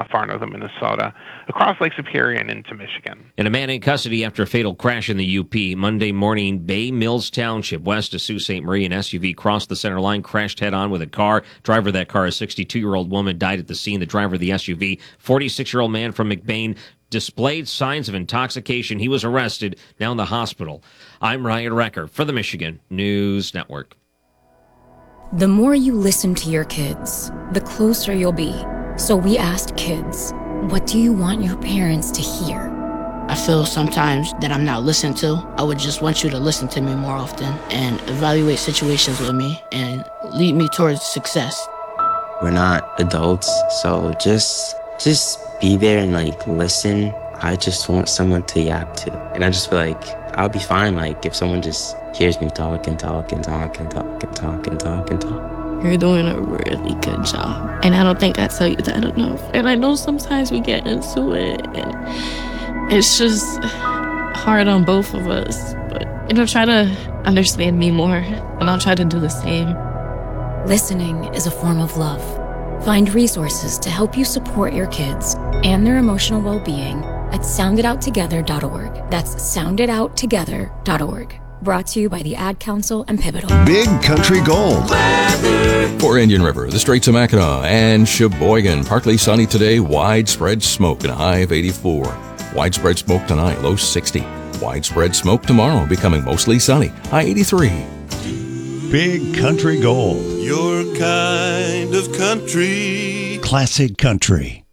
far north of Minnesota, across Lake Superior and into Michigan. And a man in custody after a fatal crash in the UP. Monday morning, Bay Mills Township, west of Sault Ste. Marie, an SUV crossed the center line, crashed head-on with a car. Driver of that car, a 62-year-old woman, died at the scene. The driver of the SUV, 46-year-old man from McBain, displayed signs of intoxication. He was arrested, now in the hospital. I'm Ryan Recker for the Michigan News Network. The more you listen to your kids, the closer you'll be. So we asked kids, what do you want your parents to hear? I feel sometimes that I'm not listened to. I would just want you to listen to me more often and evaluate situations with me and lead me towards success. We're not adults, so just be there and listen. I just want someone to yap to. And I just feel like I'll be fine if someone just hears me talk and talk and talk and talk and talk and talk and talk. You're doing a really good job. And I don't think I tell you that enough. And I know sometimes we get into it and it's just hard on both of us. But try to understand me more and I'll try to do the same. Listening is a form of love. Find resources to help you support your kids and their emotional well-being at sounditouttogether.org. That's sounditouttogether.org. Brought to you by the Ad Council and Pivotal. Big Country Gold. For Indian River, the Straits of Mackinac, and Sheboygan. Partly sunny today, widespread smoke and a high of 84. Widespread smoke tonight, low 60. Widespread smoke tomorrow, becoming mostly sunny, high 83. Big Country Gold. Your kind of country. Classic country.